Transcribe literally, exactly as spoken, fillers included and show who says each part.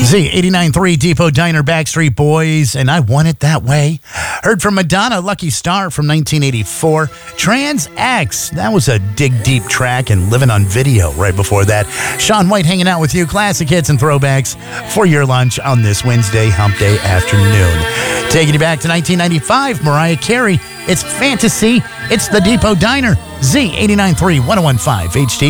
Speaker 1: Z eighty-nine point three Depot Diner, Backstreet Boys, and I Want It That Way. Heard from Madonna, Lucky Star from nineteen eighty-four. Trans X, that was a dig deep track, and Living on Video right before that. Sean White hanging out with you, classic hits and throwbacks for your lunch on this Wednesday hump day afternoon. Taking you back to nineteen ninety-five, Mariah Carey, it's Fantasy, it's the Depot Diner, Z eighty-nine point three, one oh one point five H D.